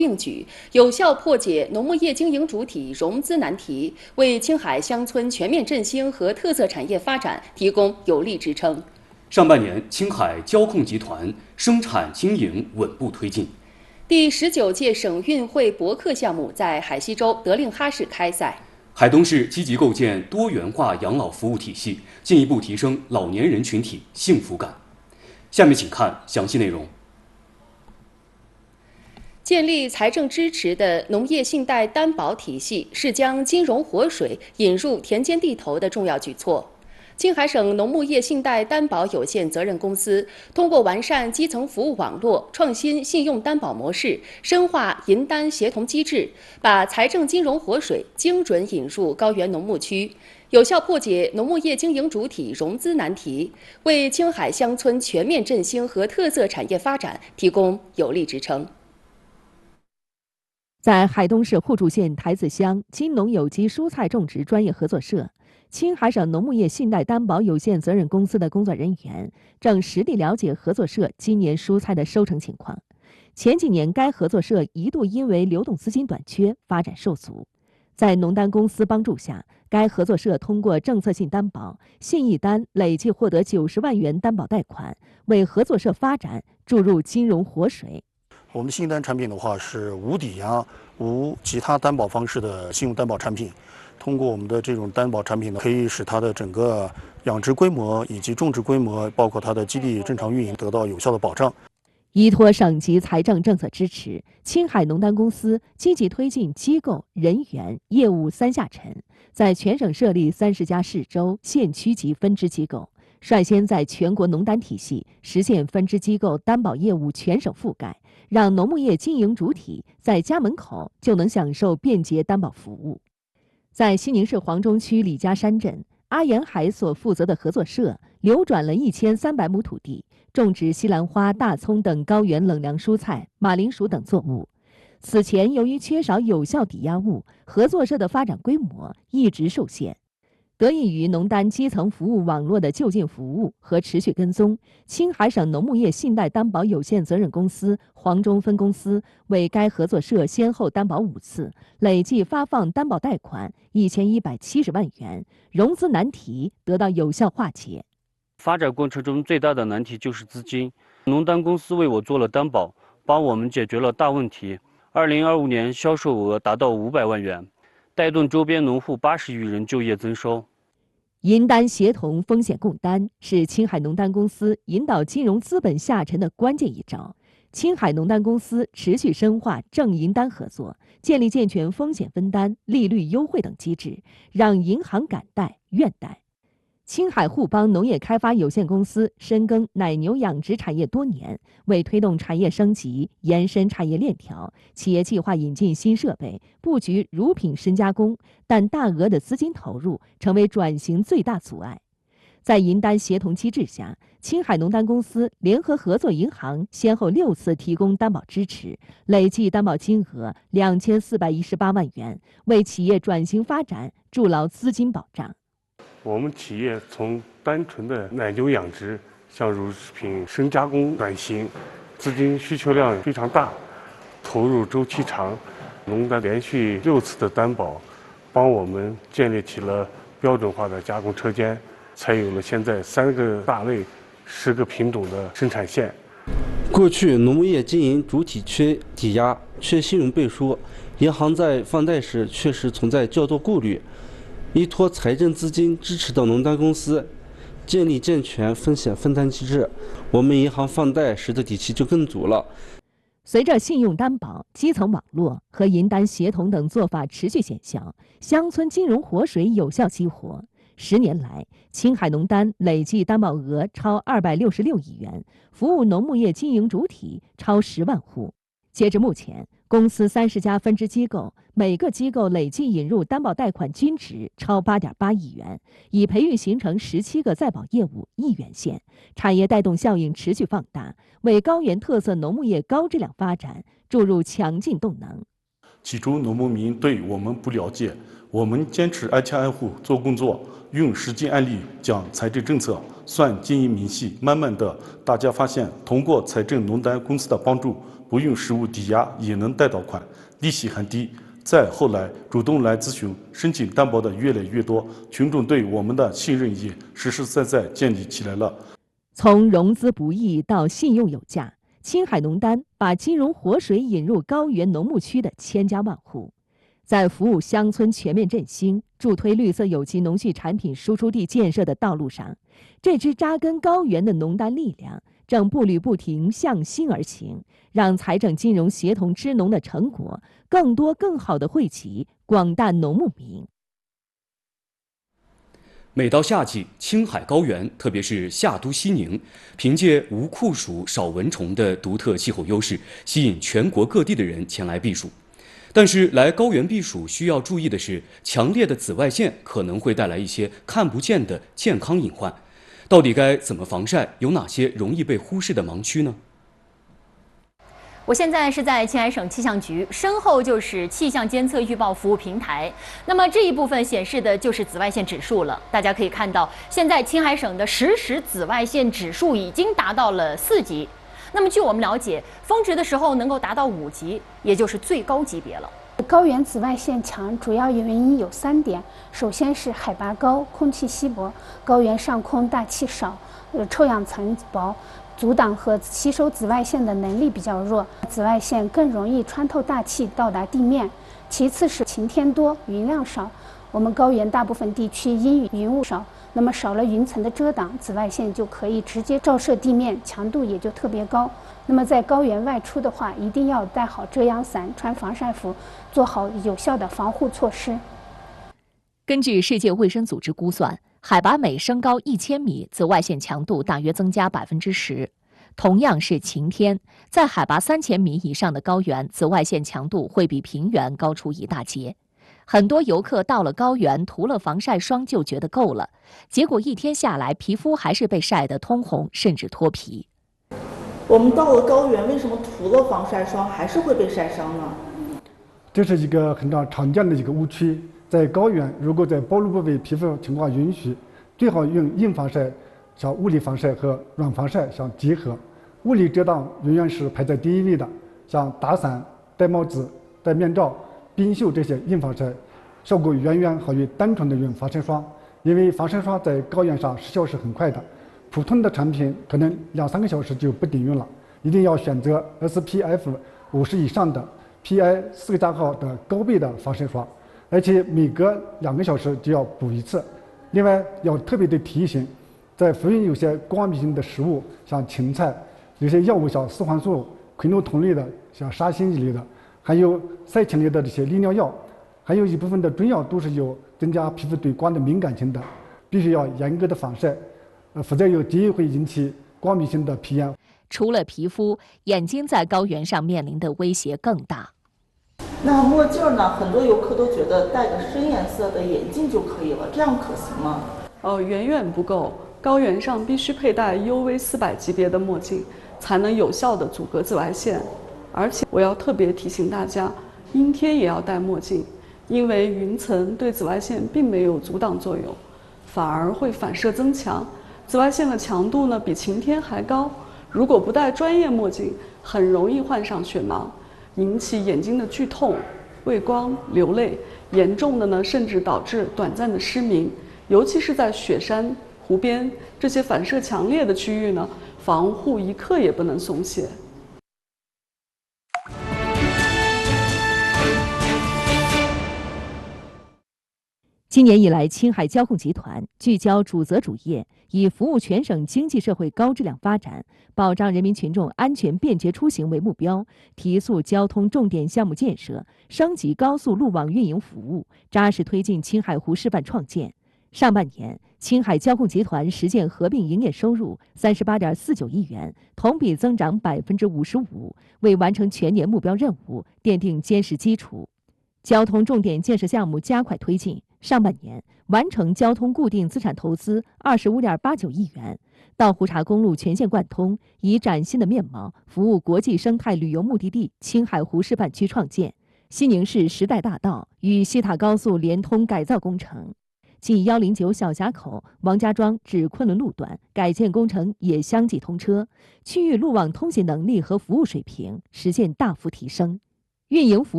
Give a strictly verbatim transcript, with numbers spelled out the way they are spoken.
并举，有效破解农牧业经营主体融资难题，为青海乡村全面振兴和特色产业发展提供有力支撑。 上半年，青海交控集团生产经营稳步推进。 第十九届省运会博客项目在海西州德令哈市开赛。 海东市积极构建多元化养老服务体系，进一步提升老年人群体幸福感。下面请看详细内容。 建立财政支持的农业信贷担保体系是将金融活水引入田间地头的重要举措。青海省农牧业信贷担保有限责任公司通过完善基层服务网络、创新信用担保模式、深化银担协同机制，把财政金融活水精准引入高原农牧区，有效破解农牧业经营主体融资难题，为青海乡村全面振兴和特色产业发展提供有力支撑。 在海东市互助县台子乡金农有机蔬菜种植专业合作社，青海省农牧业信贷担保有限责任公司的工作人员正实地了解合作社今年蔬菜的收成情况。前几年，该合作社一度因为流动资金短缺，发展受阻。在农担公司帮助下，该合作社通过政策性担保、信义单累计获得九十万元担保贷款，为合作社发展注入金融活水。 我们的信单产品的话是无抵押、无其他担保方式的信用担保产品。通过我们的这种担保产品呢，可以使它的整个养殖规模以及种植规模，包括它的基地正常运营得到有效的保障。 依托省级财政政策支持，青海农担公司积极推进机构、人员、业务三下沉，在全省设立三十家市州、县区级分支机构，率先在全国农担体系实现分支机构担保业务全省覆盖，让农牧业经营主体在家门口就能享受便捷担保服务。在西宁市黄中区李家山镇，阿沿海所负责的合作社流转了一千三百亩土地，种植西兰花、大葱等高原冷凉蔬菜、马铃薯等作物。此前由于缺少有效抵押物，合作社的发展规模一直受限。得益于农担基层服务网络的就近服务和持续跟踪，青海省农牧业信贷担保有限责任公司黄中分公司为该合作社先后担保五次，累计发放担保贷款一千一百七十万元，融资难题得到有效化解。 发展过程中最大的难题就是资金，农担公司为我做了担保，帮我们解决了大问题。二零二五年销售额达到五百万元，带动周边农户八十余人就业增收。 银担协同风险共担是青海农担公司引导金融资本下沉的关键一招。青海农担公司持续深化正银担合作，建立健全风险分担、利率优惠等机制，让银行敢贷愿贷。青海互邦农业开发有限公司深耕奶牛养殖产业多年，为推动产业升级、延伸产业链条，企业计划引进新设备，布局乳品深加工，但大额的资金投入成为转型最大阻碍。在银担协同机制下，青海农担公司联合合作银行先后六次提供担保支持，累计担保金额两千四百一十八万元，为企业转型发展筑牢资金保障。 我们企业从单纯的奶牛养殖向乳品深加工转型，资金需求量非常大，投入周期长。农担连续六次的担保，帮我们建立起了标准化的加工车间，才有了现在三个大类、十个品种的生产线。 过去农牧业经营主体缺抵押、缺信用背书，银行在放贷时确实存在较多顾虑。依托财政资金支持的农担公司，建立健全风险分担机制，我们银行放贷时的底气就更足了。 随着信用担保、基层网络和银担协同等做法持续见效，乡村金融活水有效激活。十年来，青海农担累计担保额超二百六十六亿元，服务农牧业经营主体超十万户。截至目前，公司三十家分支机构，每个机构累计引入担保贷款均值超八点八亿元，已培育形成十七个再保业务一元线，产业带动效应持续放大，为高原特色农牧业高质量发展注入强劲动能。 起初农牧民对我们不了解，我们坚持挨家挨户做工作，用实际案例讲财政政策，算经营明细。慢慢的，大家发现通过财政农担公司的帮助， 不用实物抵押也能贷到款，利息还低。再后来，主动来咨询、申请担保的越来越多，群众对我们的信任也实实在在建立起来了。 从融资不易到信用有价，青海农丹把金融活水引入高原农牧区的千家万户，在服务乡村全面振兴、助推绿色有机农畜产品输出地建设的道路上，这支扎根高原的农丹力量正步履不停向新而行，让财政金融协同支农的成果更多更好地惠及广大农牧民。 每到夏季，青海高原，特别是夏都西宁，凭借无酷暑、少蚊虫的独特气候优势，吸引全国各地的人前来避暑。但是，来高原避暑需要注意的是，强烈的紫外线可能会带来一些看不见的健康隐患。到底该怎么防晒？有哪些容易被忽视的盲区呢？ 我现在是在青海省气象局，身后就是气象监测预报服务平台。那么这一部分显示的就是紫外线指数了。大家可以看到，现在青海省的实时紫外线指数已经达到了四级。那么据我们了解，峰值的时候能够达到五级，也就是最高级别了。 高原紫外线强主要原因有三点，首先是海拔高，空气稀薄，高原上空大气少，呃，臭氧层薄，阻挡和吸收紫外线的能力比较弱，紫外线更容易穿透大气到达地面。其次是晴天多，云量少，我们高原大部分地区阴雨云雾少，那么少了云层的遮挡，紫外线就可以直接照射地面，强度也就特别高。那么在高原外出的话，一定要带好遮阳伞，穿防晒服，做好有效的防护措施。 根据世界卫生组织估算，海拔每升高一千米，紫外线强度大约增加百分之十。同样是晴天，在海拔三千米以上的高原，紫外线强度会比平原高出一大截。很多游客到了高原，涂了防晒霜就觉得够了，结果一天下来，皮肤还是被晒得通红，甚至脱皮。 我们到了高原，为什么涂了防晒霜还是会被晒伤呢？ 这是一个很常常见的一个误区。在高原，如果在暴露部位皮肤情况允许，最好用硬防晒、像物理防晒和软防晒相结合。物理遮挡永远是排在第一位的，像打伞、戴帽子、戴面罩、冰袖这些硬防晒，效果远远好于单纯的用防晒霜。因为防晒霜在高原上失效是很快的。普通的产品可能两三个小时就不顶用了，一定要选择 S P F 五十以上的 P I 四个加号的高倍的防晒霜，而且每隔两个小时就要补一次。另外要特别的提醒，在服用有些光敏性的食物，像芹菜，有些药物像四环素、喹诺酮类的，像沙星一类的，还有赛芹类的这些利尿药，还有一部分的中药都是有增加皮肤对光的敏感性的，必须要严格的防晒。呃，否则有机会引起光敏性的皮炎。 除了皮肤，眼睛在高原上面临的威胁更大。 那墨镜呢？很多游客都觉得戴个深颜色的眼镜就可以了，这样可行吗？ 哦，远远不够。高原上必须佩戴 U V 四百级别的墨镜，才能有效的阻隔紫外线。而且我要特别提醒大家，阴天也要戴墨镜，因为云层对紫外线并没有阻挡作用，反而会反射增强。紫外线的强度呢比晴天还高，如果不戴专业墨镜，很容易患上血盲，引起眼睛的剧痛、畏光、流泪，严重的呢甚至导致短暂的失明。尤其是在雪山、湖边这些反射强烈的区域呢，防护一刻也不能松懈。 今年以来，青海交控集团聚焦主责主业，以服务全省经济社会高质量发展、保障人民群众安全便捷出行为目标，提速交通重点项目建设，升级高速路网运营服务，扎实推进青海湖示范创建。上半年，青海交控集团实现合并营业收入三十八点四九亿元，同比增长百分之五十五，为完成全年目标任务奠定坚实基础。交通重点建设项目加快推进。上半年完成交通固定资产投资二十五点八九亿元，到湖察公路全线贯通，以崭新的面貌服务国际生态旅游目的地青海湖示范区创建。西宁市时代大道与西塔高速联通改造工程， 继幺零九小峡口、王家庄至昆仑路段改建工程也相继通车，区域路网通行能力和服务水平实现大幅提升，运营服务